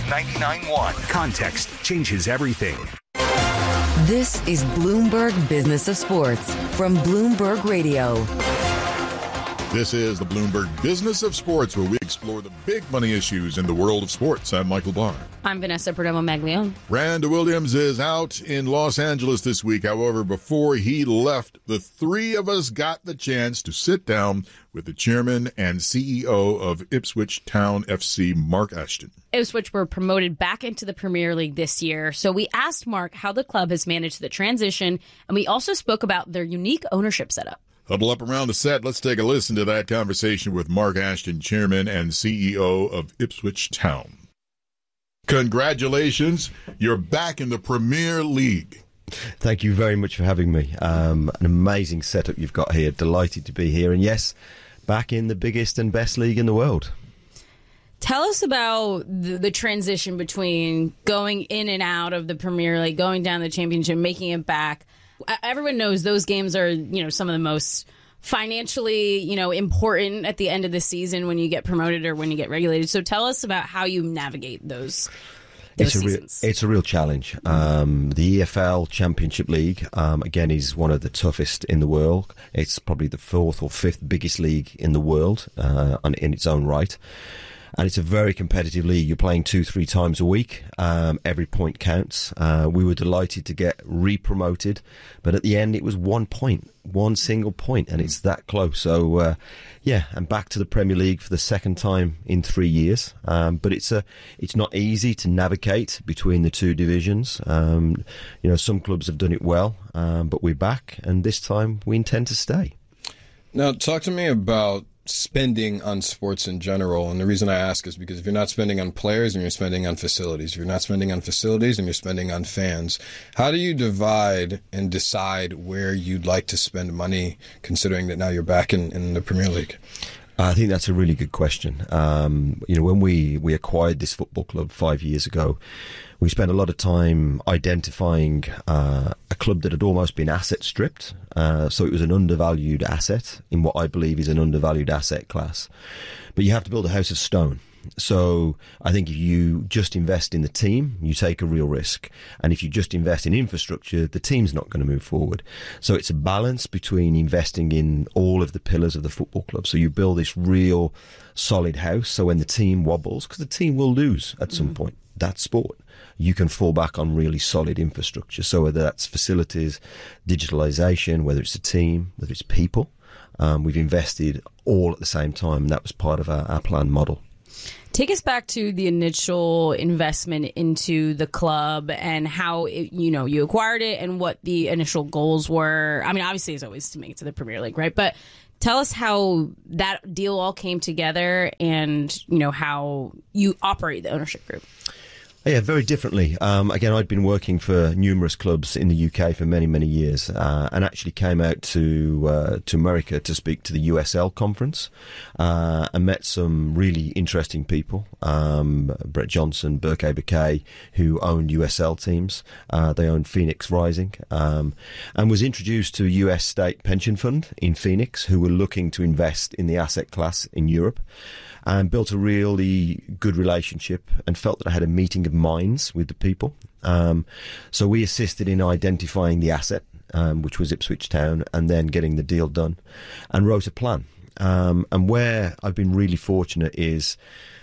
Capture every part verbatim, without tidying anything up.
ninety-nine point one. Context changes everything. This is Bloomberg Business of Sports from Bloomberg Radio. This is the Bloomberg Business of Sports, where we explore the big money issues in the world of sports. I'm Michael Barr. I'm Vanessa Perdomo-Maglione. Rand Williams is out in Los Angeles this week. However, before he left, the three of us got the chance to sit down with the chairman and C E O of Ipswich Town F C, Mark Ashton. Ipswich were promoted back into the Premier League this year, so we asked Mark how the club has managed the transition, and we also spoke about their unique ownership setup. Huddle up around the set. Let's take a listen to that conversation with Mark Ashton, chairman and C E O of Ipswich Town. Congratulations. You're back in the Premier League. Thank you very much for having me. Um, an amazing setup you've got here. Delighted to be here. And yes, back in the biggest and best league in the world. Tell us about the, the transition between going in and out of the Premier League, going down the Championship, making it back. Everyone knows those games are, you know, some of the most financially, you know, important at the end of the season when you get promoted or when you get regulated. So tell us about how you navigate those, those it's a seasons. Real, it's a real challenge. Um, the E F L Championship League, um, again, is one of the toughest in the world. It's probably the fourth or fifth biggest league in the world uh, in its own right. And it's a very competitive league. You're playing two, three times a week. Um, every point counts. Uh, we were delighted to get re-promoted, but at the end it was one point, one single point, and it's that close. So, uh, yeah, I'm back to the Premier League for the second time in three years. Um, but it's a, it's not easy to navigate between the two divisions. Um, you know, some clubs have done it well, um, but we're back, and this time we intend to stay. Now, talk to me about spending on sports in general. And the reason I ask is because if you're not spending on players, and you're spending on facilities. If you're not spending on facilities, and you're spending on fans. How do you divide and decide where you'd like to spend money, considering that now you're back in, in the Premier League? I think that's a really good question. Um, you know, when we, we acquired this football club five years ago, we spent a lot of time identifying uh, a club that had almost been asset stripped. Uh, so it was an undervalued asset in what I believe is an undervalued asset class. But you have to build a house of stone. So I think if you just invest in the team, you take a real risk. And if you just invest in infrastructure, the team's not going to move forward. So it's a balance between investing in all of the pillars of the football club. So you build this real solid house. So when the team wobbles, because the team will lose at some mm-hmm. point, that's sport, you can fall back on really solid infrastructure. So whether that's facilities, digitalization, whether it's a team, whether it's people, um, we've invested all at the same time. And that was part of our, our plan model. Take us back to the initial investment into the club and how, it, you know, you acquired it and what the initial goals were. I mean, obviously, it's always to make it to the Premier League, right? But tell us how that deal all came together and, you know, how you operate the ownership group. Yeah, very differently. Um, again, I'd been working for numerous clubs in the U K for many, many years, uh, and actually came out to uh, to America to speak to the U S L conference, uh, and met some really interesting people. Um, Brett Johnson, Burke Bakay, who owned U S L teams. Uh, they owned Phoenix Rising, um, and was introduced to a U S state pension fund in Phoenix, who were looking to invest in the asset class in Europe. And built a really good relationship and felt that I had a meeting of minds with the people. Um, so we assisted in identifying the asset, um, which was Ipswich Town, and then getting the deal done and wrote a plan. Um, and where I've been really fortunate is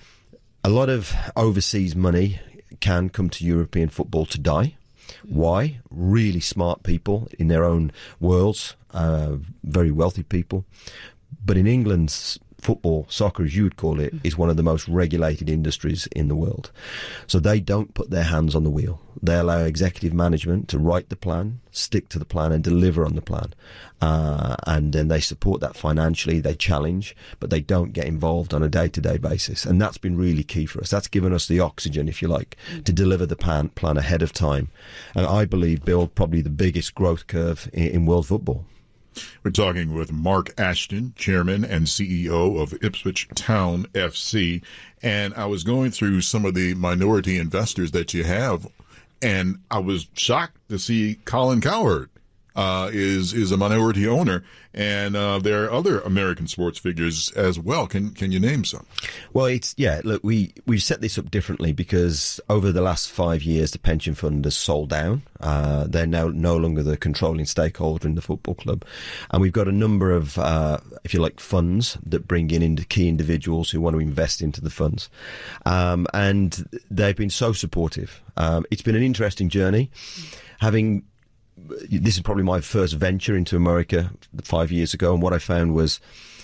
a lot of overseas money can come to European football to die. Why? Really smart people in their own worlds, uh, very wealthy people. But in England's football, soccer as you would call it, is one of the most regulated industries in the world. So they don't put their hands on the wheel. They allow executive management to write the plan, stick to the plan and deliver on the plan. Uh, and then they support that financially, they challenge, but they don't get involved on a day-to-day basis. And that's been really key for us. That's given us the oxygen, if you like, to deliver the plan, plan ahead of time. And I believe build probably the biggest growth curve in, in world football. We're talking with Mark Ashton, chairman and C E O of Ipswich Town F C. And I was going through some of the minority investors that you have, and I was shocked to see Colin Cowherd uh, is is a minority owner, and uh, there are other American sports figures as well. Can can you name some? Well, it's yeah. Look, we we set this up differently because over the last five years, the pension fund has sold down. Uh, they're now no longer the controlling stakeholder in the football club, and we've got a number of, uh, if you like, funds that bring in into key individuals who want to invest into the funds, um, and they've been so supportive. Um, it's been an interesting journey, having. This is probably my first venture into America five years ago, and what I found was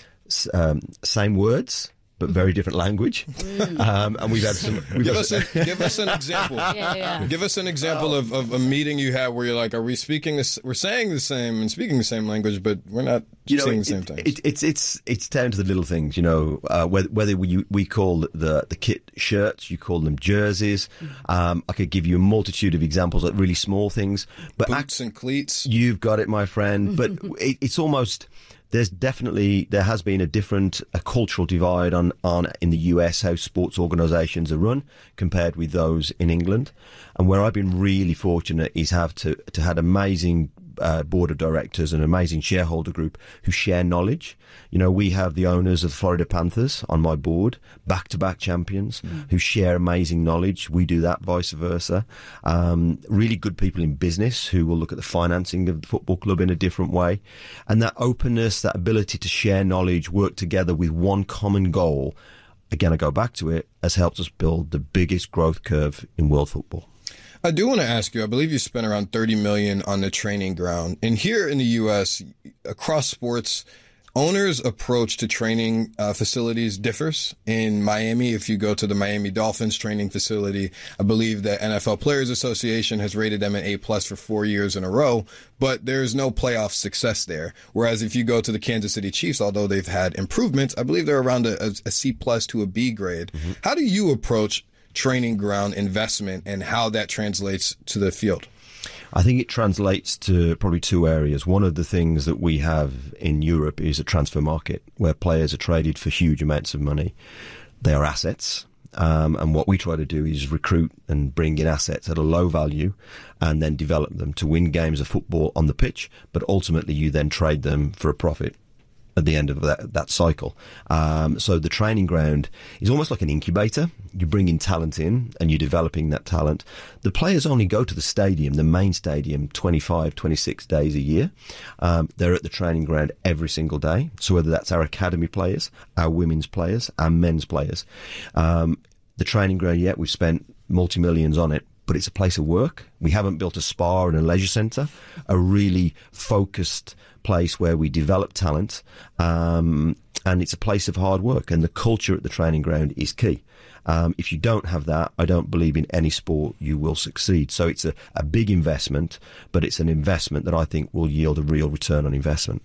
um, same words but very different language. Mm. Um, and we've had some. We've give, us a, give us an example. Yeah, yeah. Give us an example of, of a meeting you had where you're like, "Are we speaking this? We're saying the same and speaking the same language, but we're not you know, saying it, the same things." It, it's it's it's down to the little things, you know. Uh, whether whether we we call the the kit shirts, you call them jerseys. Um, I could give you a multitude of examples of really small things, but boots act, and cleats. You've got it, my friend. But it, it's almost. There's definitely, there has been a different, a cultural divide on, on in the U S how sports organisations are run compared with those in England. And where I've been really fortunate is have to, to had amazing uh, board of directors and amazing shareholder group who share knowledge. You know, we have the owners of the Florida Panthers on my board, back-to-back champions, mm. who share amazing knowledge. We do that, vice versa. Um, really good people in business who will look at the financing of the football club in a different way. And that openness, that ability to share knowledge, work together with one common goal, again, I go back to it, has helped us build the biggest growth curve in world football. I do want to ask you, I believe you spent around thirty million dollars on the training ground. And here in the U S, across sports, owners' approach to training uh, facilities differs. In Miami, if you go to the Miami Dolphins training facility, I believe the N F L Players Association has rated them an A plus for four years in a row, but there's no playoff success there. Whereas if you go to the Kansas City Chiefs, although they've had improvements, I believe they're around a, a C plus to a B grade. Mm-hmm. How do you approach training ground investment and how that translates to the field? I think it translates to probably two areas. One of the things that we have in Europe is a transfer market where players are traded for huge amounts of money. They are assets. Um, and what we try to do is recruit and bring in assets at a low value and then develop them to win games of football on the pitch. But ultimately, you then trade them for a profit at the end of that, that cycle. Um, so the training ground is almost like an incubator. You bring in talent in and you're developing that talent. The players only go to the stadium, the main stadium, twenty-five, twenty-six days a year. Um, they're at the training ground every single day. So whether that's our academy players, our women's players, our men's players. Um, the training ground, yet we've spent multi-millions on it, but it's a place of work. We haven't built a spa and a leisure centre, a really focused place where we develop talent, um, and it's a place of hard work, and the culture at the training ground is key. Um, if you don't have that, I don't believe in any sport you will succeed. So it's a, a big investment, but it's an investment that I think will yield a real return on investment.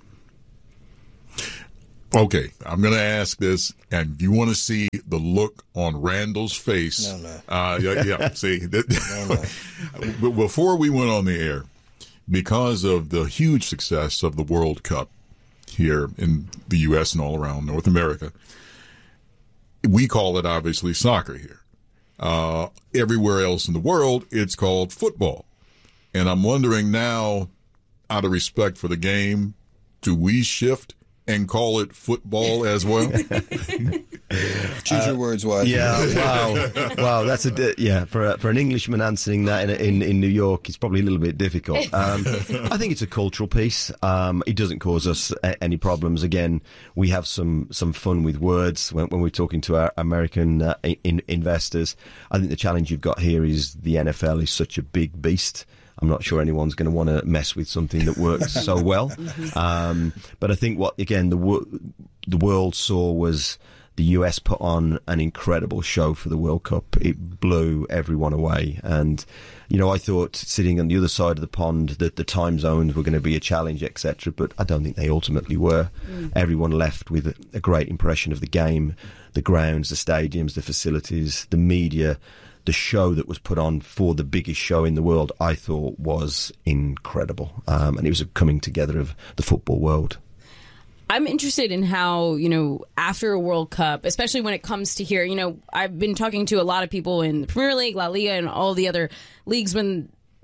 Okay, I'm going to ask this, and you want to see the look on Randall's face. No, no. Uh, yeah, yeah, see. no, no. Before we went on the air, because of the huge success of the World Cup here in the U S and all around North America, we call it obviously soccer here. Uh, everywhere else in the world, it's called football. And I'm wondering now, out of respect for the game, do we shift and call it football as well? Choose your words wisely. Yeah, wow, wow. That's a di- yeah for a, for an Englishman answering that in in, in New York, it's probably a little bit difficult. Um, I think it's a cultural piece. Um, it doesn't cause us a- any problems. Again, we have some some fun with words when, when we're talking to our American uh, in, investors. I think the challenge you've got here is the N F L is such a big beast. I'm not sure anyone's going to want to mess with something that works so well. Um, but I think what, again, the wo- the world saw was the U S put on an incredible show for the World Cup. It blew everyone away. And, you know, I thought sitting on the other side of the pond that the time zones were going to be a challenge, et cetera. But I don't think they ultimately were. Mm. Everyone left with a great impression of the game, the grounds, the stadiums, the facilities, the media. The show that was put on for the biggest show in the world, I thought, was incredible. Um, and it was a coming together of the football world. I'm interested in how, you know, after a World Cup, especially when it comes to here, you know, I've been talking to a lot of people in the Premier League, La Liga, and all the other leagues when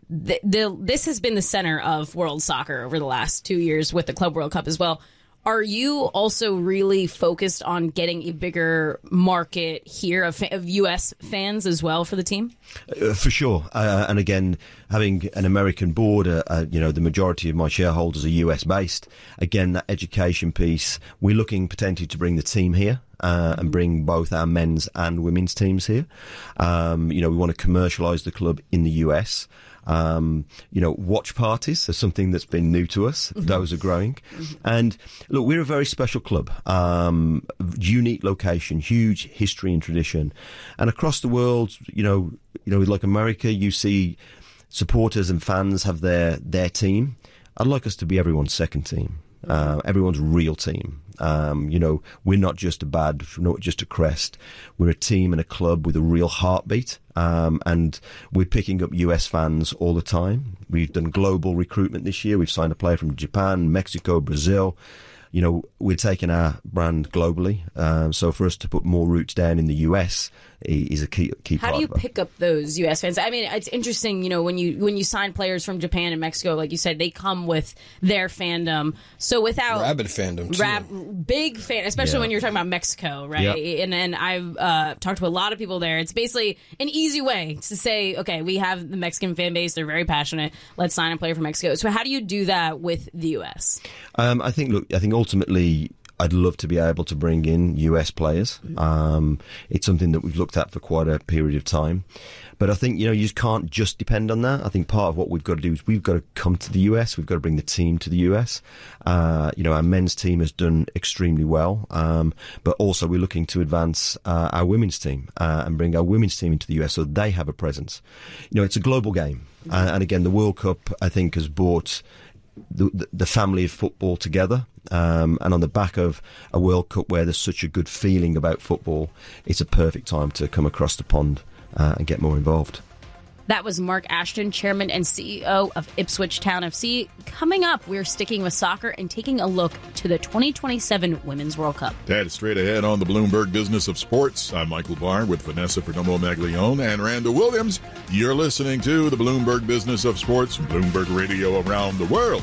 the, the, this has been the center of world soccer over the last two years with the Club World Cup as well. Are you also really focused on getting a bigger market here of, of U S fans as well for the team? Uh, for sure. Uh, and again, having an American board, uh, uh, you know, the majority of my shareholders are U S based. Again, that education piece, we're looking potentially to bring the team here. Uh, and bring both our men's and women's teams here. Um, you know, we want to commercialise the club in the U S. Um, you know, watch parties are something that's been new to us. Mm-hmm. Those are growing. Mm-hmm. And look, we're a very special club. Um, unique location, huge history and tradition. And across the world, you know, you know, like America, you see supporters and fans have their, their team. I'd like us to be everyone's second team. Uh, everyone's real team. Um, you know, we're not just a badge, we're not just a crest. We're a team and a club with a real heartbeat. Um, and we're picking up U S fans all the time. We've done global recruitment this year. We've signed a player from Japan, Mexico, Brazil. You know, we're taking our brand globally. Um, so for us to put more roots down in the U S is a key key How part. do you of it. pick up those U S fans? I mean, it's interesting, you know, when you when you sign players from Japan and Mexico, like you said, they come with their fandom. So without rabid fandom, too. Rab, big fan, especially Yeah. when you're talking about Mexico, right? Yep. And and I've uh, talked to a lot of people there. It's basically an easy way to say, okay, we have the Mexican fan base; they're very passionate. Let's sign a player from Mexico. So how do you do that with the U S? Um, I think. Look, I think ultimately, I'd love to be able to bring in U S players. Um, it's something that we've looked at for quite a period of time. But I think, you know, you just can't just depend on that. I think part of what we've got to do is we've got to come to the U S. We've got to bring the team to the U S. Uh, you know, our men's team has done extremely well. Um, but also we're looking to advance uh, our women's team uh, and bring our women's team into the U S so they have a presence. You know, it's a global game. Uh, and again, the World Cup, I think, has brought the, the family of football together. Um, and on the back of a World Cup where there's such a good feeling about football, it's a perfect time to come across the pond uh, and get more involved. That was Mark Ashton, Chairman and C E O of Ipswich Town F C. Coming up, we're sticking with soccer and taking a look to the twenty twenty-seven Women's World Cup. That is straight ahead on the Bloomberg Business of Sports. I'm Michael Barr with Vanessa Perdomo-Maglione and Randall Williams. You're listening to the Bloomberg Business of Sports from Bloomberg Radio around the world.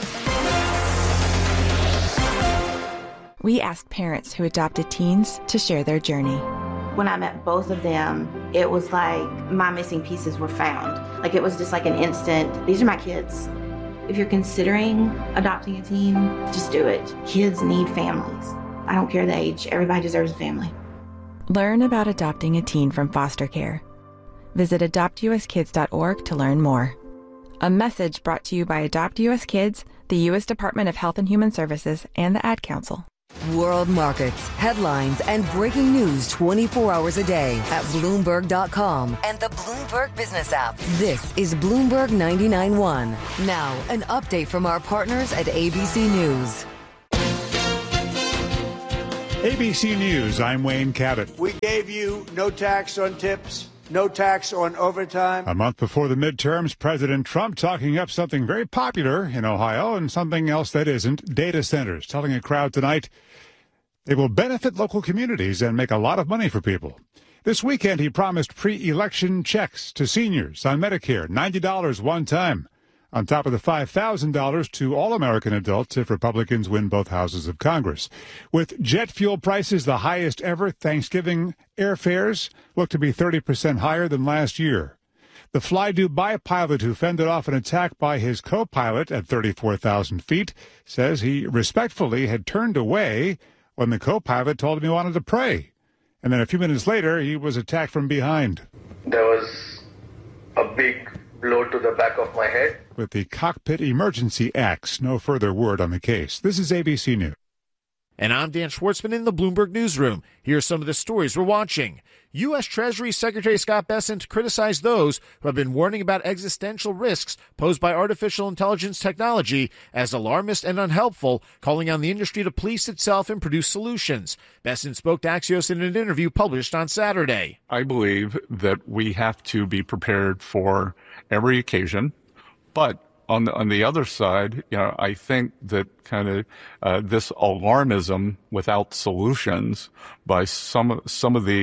We asked parents who adopted teens to share their journey. When I met both of them, it was like my missing pieces were found. Like it was just like an instant, these are my kids. If you're considering adopting a teen, just do it. Kids need families. I don't care the age, everybody deserves a family. Learn about adopting a teen from foster care. Visit adopt u s kids dot org to learn more. A message brought to you by Adopt U S Kids, the U S Department of Health and Human Services, and the Ad Council. World markets, headlines, and breaking news twenty-four hours a day at Bloomberg dot com and the Bloomberg Business app. This is Bloomberg ninety-nine point one. Now, an update from our partners at A B C News. A B C News, I'm Wayne Cabot. We gave you no tax on tips, no tax on overtime. A month before the midterms, President Trump talking up something very popular in Ohio and something else that isn't, data centers, telling a crowd tonight they will benefit local communities and make a lot of money for people. This weekend, he promised pre-election checks to seniors on Medicare, ninety dollars one time, on top of the five thousand dollars to all American adults if Republicans win both houses of Congress. With jet fuel prices the highest ever, Thanksgiving airfares look to be thirty percent higher than last year. The Fly Dubai pilot who fended off an attack by his co-pilot at thirty-four thousand feet says he respectfully had turned away when the co-pilot told him he wanted to pray. And then a few minutes later, he was attacked from behind. There was a big blow to the back of my head. With the Cockpit Emergency Acts, no further word on the case. This is A B C News. And I'm Dan Schwartzman in the Bloomberg Newsroom. Here are some of the stories we're watching. U S. Treasury Secretary Scott Bessent criticized those who have been warning about existential risks posed by artificial intelligence technology as alarmist and unhelpful, calling on the industry to police itself and produce solutions. Bessent spoke to Axios in an interview published on Saturday. I believe that we have to be prepared for every occasion, but On the, on the other side, you know, I think that kind of uh, this alarmism without solutions by some some of the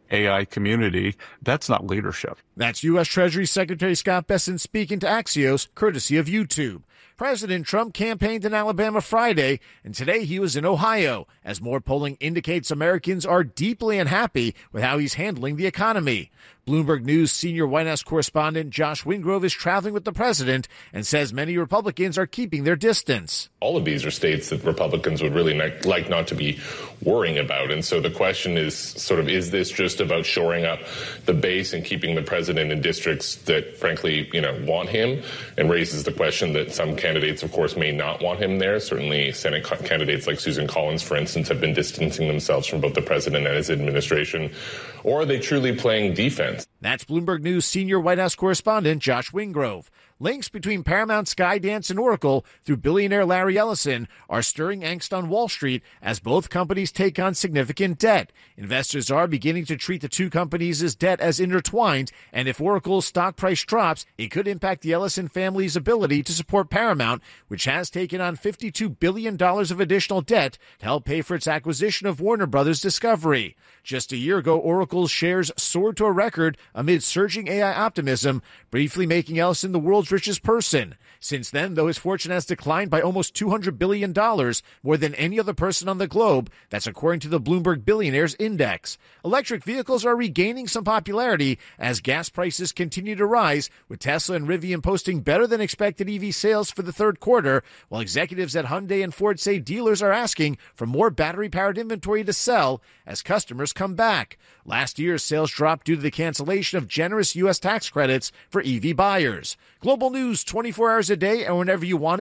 A I community, that's not leadership. That's U S. Treasury Secretary Scott Bessent speaking to Axios, courtesy of YouTube. President Trump campaigned in Alabama Friday, and today he was in Ohio, as more polling indicates Americans are deeply unhappy with how he's handling the economy. Bloomberg News senior White House correspondent Josh Wingrove is traveling with the president and says many Republicans are keeping their distance. All of these are states that Republicans would really not, like not to be worrying about. And so the question is sort of, is this just about shoring up the base and keeping the president in districts that, frankly, you know, want him? And raises the question that some candidates, of course, may not want him there. Certainly Senate candidates like Susan Collins, for instance, have been distancing themselves from both the president and his administration. Or are they truly playing defense? That's Bloomberg News senior White House correspondent Josh Wingrove. Links between Paramount, Skydance, and Oracle through billionaire Larry Ellison are stirring angst on Wall Street as both companies take on significant debt. Investors are beginning to treat the two companies' debt as intertwined, and if Oracle's stock price drops, it could impact the Ellison family's ability to support Paramount, which has taken on fifty-two billion dollars of additional debt to help pay for its acquisition of Warner Brothers Discovery. Just a year ago, Oracle's shares soared to a record amid surging A I optimism, briefly making Ellison the world's richest person. Since then, though, his fortune has declined by almost two hundred billion dollars, more than any other person on the globe. That's according to the Bloomberg Billionaires Index. Electric vehicles are regaining some popularity as gas prices continue to rise, with Tesla and Rivian posting better than expected E V sales for the third quarter, while executives at Hyundai and Ford say dealers are asking for more battery-powered inventory to sell as customers come back. Last year's sales dropped due to the cancellation of generous U S tax credits for E V buyers. Global news twenty-four hours a day and whenever you want.